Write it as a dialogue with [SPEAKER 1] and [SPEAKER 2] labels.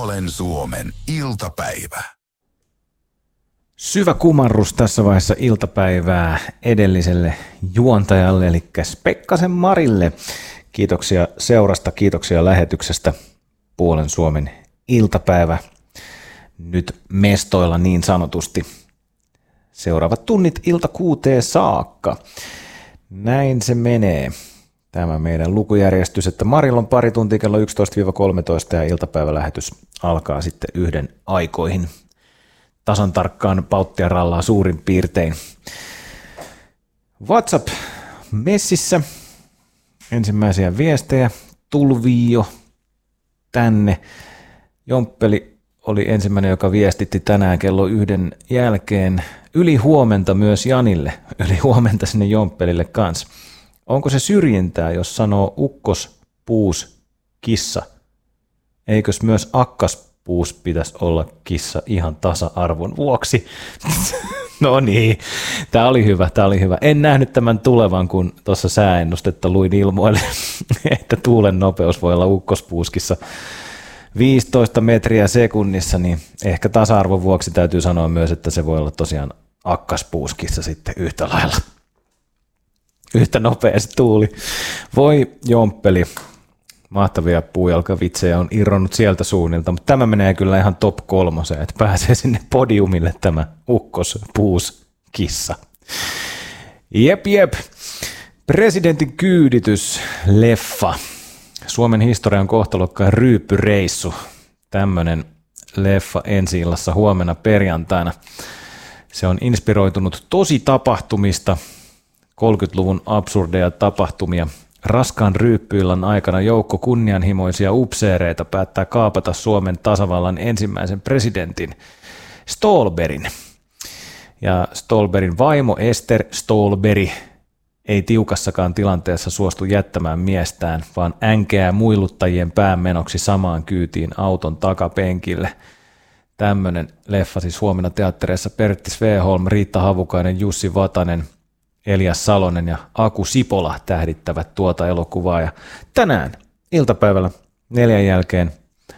[SPEAKER 1] Puolen Suomen iltapäivä.
[SPEAKER 2] Syvä kumarrus tässä vaiheessa iltapäivää edelliselle juontajalle, eli Pekkasen Marille. Kiitoksia seurasta, kiitoksia lähetyksestä. Puolen Suomen iltapäivä nyt mestoilla niin sanotusti. Seuraavat tunnit ilta 6 saakka. Näin se menee. Tämä meidän lukujärjestys, että Marilla on pari tuntia kello 11-13 ja iltapäivälähetys alkaa sitten 1 aikoihin. Tasan tarkkaan pauttia rallaa suurin piirtein. WhatsApp-messissä ensimmäisiä viestejä tulvii jo tänne. Jomppeli oli ensimmäinen, joka viestitti tänään kello 1 jälkeen. Yli huomenta myös Janille. Yli huomenta sinne Jomppelille kanssa. Onko se syrjintää, jos sanoo ukkos, puus, kissa? Eikös myös akkaspuus pitäisi olla kissa ihan tasa-arvon vuoksi? No niin, tämä oli hyvä. En nähnyt tämän tulevan, kun tuossa sääennustetta luin ilmoille, että tuulen nopeus voi olla ukkospuuskissa 15 metriä sekunnissa, niin ehkä tasa-arvon vuoksi täytyy sanoa myös, että se voi olla tosiaan akkaspuuskissa sitten yhtä lailla. Yhtä nopea se tuuli. Voi Jomppeli, mahtavia puujalkavitsejä on irronnut sieltä suunnilta, mutta tämä menee kyllä ihan top 3, että pääsee sinne podiumille tämä ukkos, puus, kissa. Jep. Presidentin kyyditys, leffa. Suomen historian kohtalokkain ryyppyreissu. Tämmöinen leffa ensi-illassa huomenna perjantaina. Se on inspiroitunut tositapahtumista, 30-luvun absurdeja tapahtumia. Raskaan ryyppyillan aikana joukko kunnianhimoisia upseereita päättää kaapata Suomen tasavallan ensimmäisen presidentin, Ståhlbergin. Ja Ståhlbergin vaimo Ester Ståhlberg ei tiukassakaan tilanteessa suostu jättämään miestään, vaan änkeää muiluttajien päämenoksi samaan kyytiin auton takapenkille. Tämmöinen leffa siis huomenna teattereissa. Pertti Sveholm, Riitta Havukainen, Jussi Vatanen, Elias Salonen ja Aku Sipola tähdittävät tuota elokuvaa. Ja tänään iltapäivällä 4 jälkeen